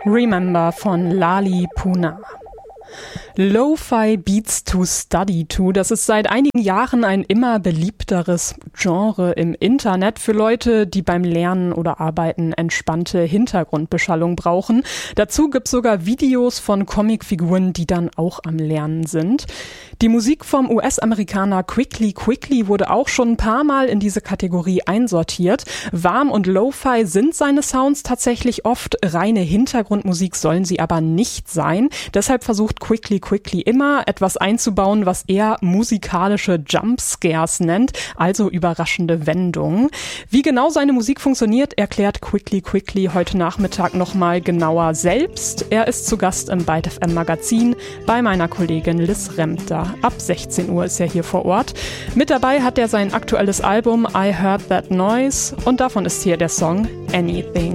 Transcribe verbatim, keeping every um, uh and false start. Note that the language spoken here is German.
Remember von Lali Puna. Lo-Fi Beats to Study to, das ist seit einigen Jahren ein immer beliebteres Genre im Internet für Leute, die beim Lernen oder Arbeiten entspannte Hintergrundbeschallung brauchen. Dazu gibt's sogar Videos von Comicfiguren, die dann auch am Lernen sind. Die Musik vom U S-Amerikaner Quickly Quickly wurde auch schon ein paar Mal in diese Kategorie einsortiert. Warm und Lo-Fi sind seine Sounds tatsächlich oft, reine Hintergrundmusik sollen sie aber nicht sein. Deshalb versucht Quickly Quickly immer etwas einzubauen, was er musikalische Jumpscares nennt, also überraschende Wendungen. Wie genau seine Musik funktioniert, erklärt Quickly Quickly heute Nachmittag nochmal genauer selbst. Er ist zu Gast im Byte F M Magazin bei meiner Kollegin Liz Remter. Ab sechzehn Uhr ist er hier vor Ort. Mit dabei hat er sein aktuelles Album I Heard That Noise und davon ist hier der Song Anything.